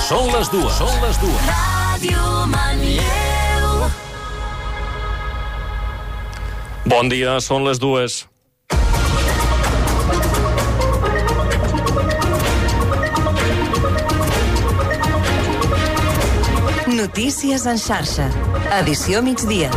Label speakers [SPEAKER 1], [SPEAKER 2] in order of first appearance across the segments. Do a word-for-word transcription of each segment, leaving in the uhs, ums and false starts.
[SPEAKER 1] Són les dues. Són les dues.
[SPEAKER 2] Ràdio Manlleu.
[SPEAKER 1] Bon dia, són les dues.
[SPEAKER 2] Notícies en xarxa. Edició migdia.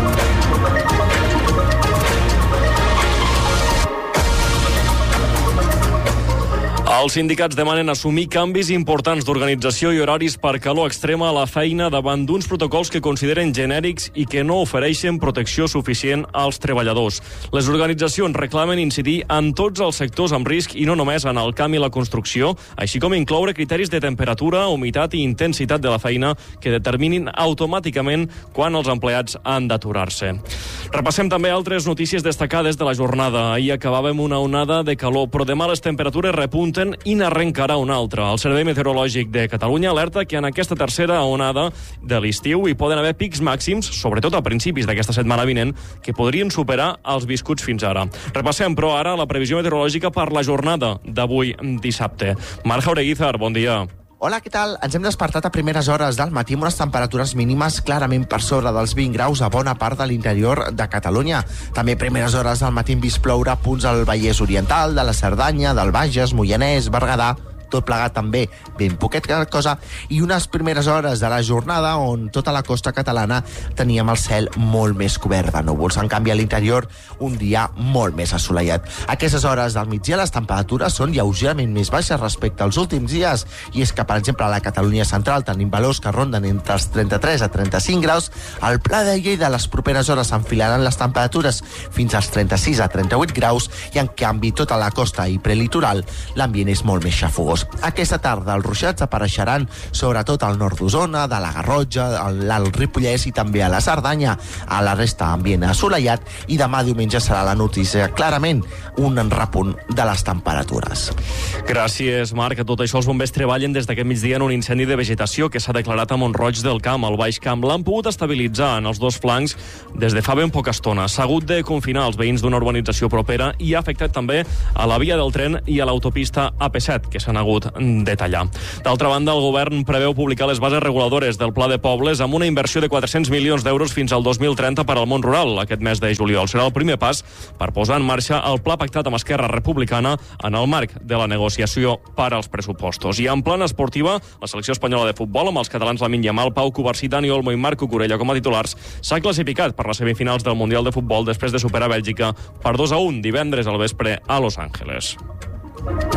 [SPEAKER 1] Els sindicats demanen assumir canvis importants d'organització i horaris per calor extrema a la feina davant d'uns protocols que consideren genèrics i que no ofereixen protecció suficient als treballadors. Les organitzacions reclamen incidir en tots els sectors amb risc i no només en el camp i la construcció, així com incloure criteris de temperatura, humitat i intensitat de la feina que determinin automàticament quan els empleats han d'aturar-se. Repassem també altres notícies destacades de la jornada. Ahir acabàvem una onada de calor, però demà les temperatures repunten i n'arrencarà una altra. El Servei Meteorològic de Catalunya alerta que en aquesta tercera onada de l'estiu hi poden haver pics màxims, sobretot a principis d'aquesta setmana vinent, que podrien superar els viscuts fins ara. Repassem, però, ara la previsió meteorològica per la jornada d'avui dissabte. Marc Jaureguizar, bon dia.
[SPEAKER 3] Hola, què tal? Ens hem despertat a primeres hores del matí amb unes temperatures mínimes clarament per sobre dels vint graus a bona part de l'interior de Catalunya. També a primeres hores del matí hem vist ploure a punts al Vallès Oriental, de la Cerdanya, del Bages, Moianès, Berguedà, tot plegat també ben poquet cosa, i unes primeres hores de la jornada on tota la costa catalana teníem el cel molt més cobert de núvols. En canvi, a l'interior, un dia molt més assolellat. A aquestes hores del migdia les temperatures són lleugerament més baixes respecte als últims dies, i és que, per exemple, a la Catalunya central tenim valors que ronden entre els trenta-tres a trenta-cinc graus. Al Pla de Lleida, les properes hores s'enfilaran les temperatures fins als trenta-sis a trenta-vuit graus, i en canvi tota la costa i prelitoral l'ambient és molt més xafogós. Aquesta tarda els ruixats apareixeran sobretot al nord d'Osona, de la Garrotxa, l'Alt Ripollès i també a la Cerdanya. A la resta ambient assolellat, i demà diumenge serà la notícia clarament un repunt de les temperatures.
[SPEAKER 1] Gràcies, Marc. A tot això els bombers treballen des d'aquest migdia en un incendi de vegetació que s'ha declarat a Mont-roig del Camp, al Baix Camp. L'han pogut estabilitzar en els dos flancs des de fa ben poca estona. S'ha hagut de confinar els veïns d'una urbanització propera i ha afectat també a la via del tren i a l'autopista A P set, que s'han hagut de tallar. D'altra banda, el govern preveu publicar les bases reguladores del Pla de Pobles amb una inversió de quatre-cents milions d'euros fins al dos mil trenta per al món rural aquest mes de juliol. Serà el primer pas per posar en marxa el pla pactat amb Esquerra Republicana en el marc de la negociació per als pressupostos. I en plana esportiva, la selecció espanyola de futbol, amb els catalans Lamine Yamal, Pau Cubarsí, Dani Olmo i Marc Cucurella com a titulars, s'ha classificat per les semifinals del Mundial de Futbol després de superar Bèlgica per dos a un divendres al vespre a Los Angeles.